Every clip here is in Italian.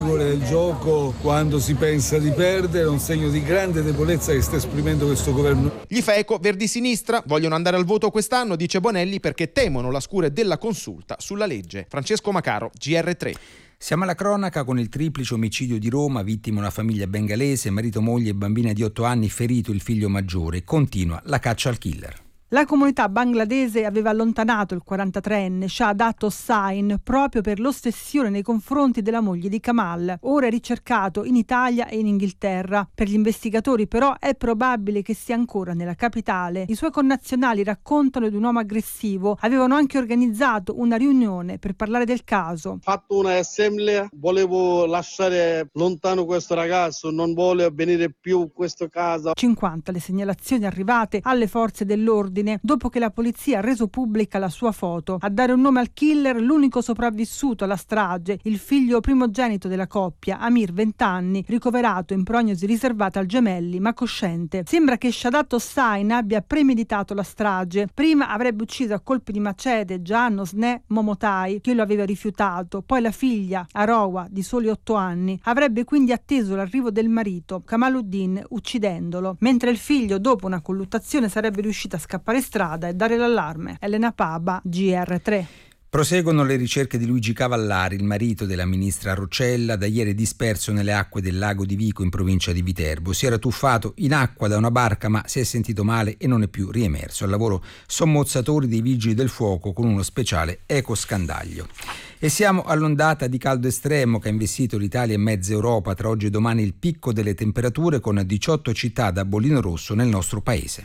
Del gioco quando si pensa di perdere è un segno di grande debolezza che sta esprimendo questo governo. Gli fa eco Verdi-Sinistra, vogliono andare al voto quest'anno, dice Bonelli, perché temono la scure della consulta sulla legge. Francesco Macaro, GR3. Siamo alla cronaca con il triplice omicidio di Roma, vittima una famiglia bengalese, marito, moglie e bambina di 8 anni, ferito il figlio maggiore. Continua la caccia al killer. La comunità bangladese aveva allontanato il 43enne Shahadat Hossain proprio per l'ossessione nei confronti della moglie di Kamal. Ora è ricercato in Italia e in Inghilterra. Per gli investigatori però è probabile che sia ancora nella capitale. I suoi connazionali raccontano di un uomo aggressivo. Avevano anche organizzato una riunione per parlare del caso. Fatto un'assemblea, volevo lasciare lontano questo ragazzo, non vuole venire più in questa casa. 50 le segnalazioni arrivate alle forze dell'ordine dopo che la polizia ha reso pubblica la sua foto. A dare un nome al killer l'unico sopravvissuto alla strage, il figlio primogenito della coppia, Amir, 20 anni, ricoverato in prognosi riservata al gemelli ma cosciente. Sembra che Shahadat Hossain abbia premeditato la strage. Prima avrebbe ucciso a colpi di macete Gian Osne Momotai, che lo aveva rifiutato, poi la figlia Arowa di soli 8 anni. Avrebbe quindi atteso l'arrivo del marito Kamaluddin uccidendolo, mentre il figlio dopo una colluttazione sarebbe riuscito a scappare strada e dare l'allarme. Elena Paba, GR3. Proseguono le ricerche di Luigi Cavallari, il marito della ministra Roccella, da ieri disperso nelle acque del lago di Vico in provincia di Viterbo. Si era tuffato in acqua da una barca ma si è sentito male e non è più riemerso. Al lavoro sommozzatori dei vigili del fuoco con uno speciale ecoscandaglio. E siamo all'ondata di caldo estremo che ha investito l'Italia e mezza Europa. Tra oggi e domani il picco delle temperature con 18 città da bollino rosso nel nostro paese.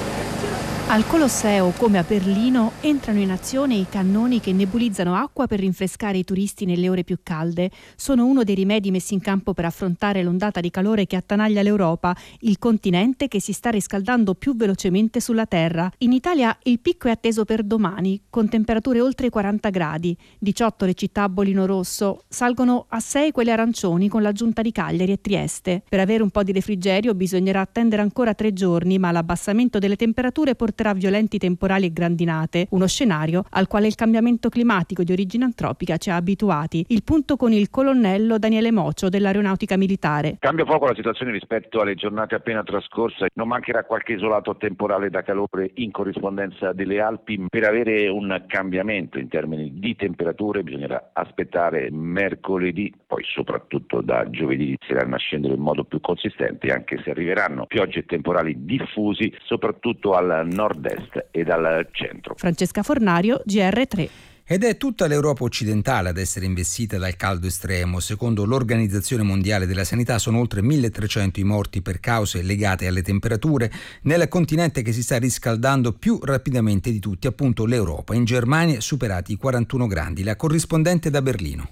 Al Colosseo, come a Berlino, entrano in azione i cannoni che nebulizzano acqua per rinfrescare i turisti nelle ore più calde. Sono uno dei rimedi messi in campo per affrontare l'ondata di calore che attanaglia l'Europa, il continente che si sta riscaldando più velocemente sulla Terra. In Italia il picco è atteso per domani, con temperature oltre i 40 gradi. 18 le città a bollino rosso, salgono a 6 quelle arancioni con l'aggiunta di Cagliari e Trieste. Per avere un po' di refrigerio bisognerà attendere ancora 3 giorni, ma l'abbassamento delle temperature porterà violenti temporali e grandinate, uno scenario al quale il cambiamento climatico di origine antropica ci ha abituati. Il punto con il colonnello Daniele Mocio dell'Aeronautica Militare. Cambia poco la situazione rispetto alle giornate appena trascorse, non mancherà qualche isolato temporale da calore in corrispondenza delle Alpi. Per avere un cambiamento in termini di temperature bisognerà aspettare mercoledì, poi soprattutto da giovedì inizieranno a scendere in modo più consistente, anche se arriveranno piogge e temporali diffusi soprattutto al nord-est e dal centro. Francesca Fornario, GR3. Ed è tutta l'Europa occidentale ad essere investita dal caldo estremo. Secondo l'Organizzazione Mondiale della Sanità sono oltre 1300 i morti per cause legate alle temperature nel continente che si sta riscaldando più rapidamente di tutti, appunto l'Europa. In Germania superati i 41 gradi. La corrispondente da Berlino.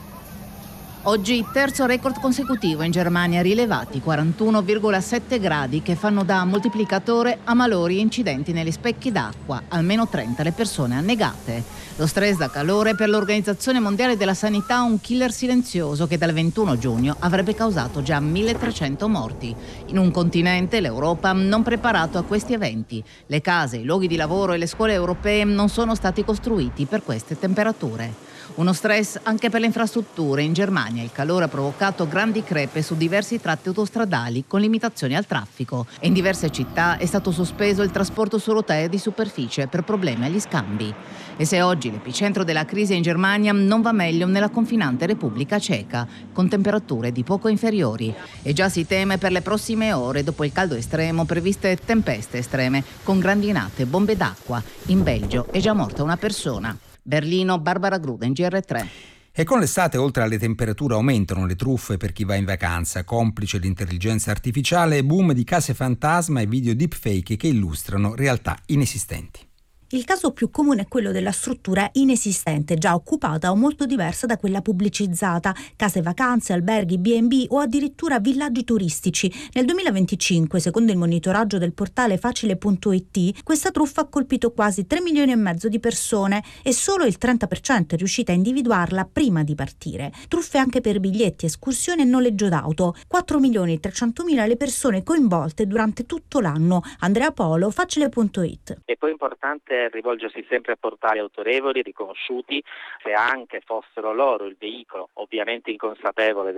Oggi terzo record consecutivo in Germania, rilevati 41,7 gradi che fanno da moltiplicatore a malori e incidenti negli specchi d'acqua, almeno 30 le persone annegate. Lo stress da calore per l'Organizzazione Mondiale della Sanità un killer silenzioso che dal 21 giugno avrebbe causato già 1300 morti. In un continente, l'Europa, non preparato a questi eventi. Le case, i luoghi di lavoro e le scuole europee non sono stati costruiti per queste temperature. Uno stress anche per le infrastrutture. In Germania il calore ha provocato grandi crepe su diversi tratti autostradali con limitazioni al traffico e in diverse città è stato sospeso il trasporto su rotaie di superficie per problemi agli scambi. E se oggi l'epicentro della crisi in Germania, non va meglio nella confinante Repubblica Ceca, con temperature di poco inferiori. E già si teme per le prossime ore, dopo il caldo estremo, previste tempeste estreme con grandinate, bombe d'acqua. In Belgio è già morta una persona. Berlino, Barbara Gruden, GR3. E con l'estate, oltre alle temperature, aumentano le truffe per chi va in vacanza, complice l'intelligenza artificiale e boom di case fantasma e video deepfake che illustrano realtà inesistenti. Il caso più comune è quello della struttura inesistente, già occupata o molto diversa da quella pubblicizzata, case vacanze, alberghi, B&B o addirittura villaggi turistici. Nel 2025, secondo il monitoraggio del portale Facile.it, questa truffa ha colpito quasi 3 milioni e mezzo di persone e solo il 30% è riuscita a individuarla prima di partire. Truffe anche per biglietti, escursioni e noleggio d'auto. 4 milioni e 300 mila le persone coinvolte durante tutto l'anno. Andrea Polo, Facile.it. È poi importante importante rivolgersi sempre a portali autorevoli, riconosciuti, se anche fossero loro il veicolo, ovviamente inconsapevole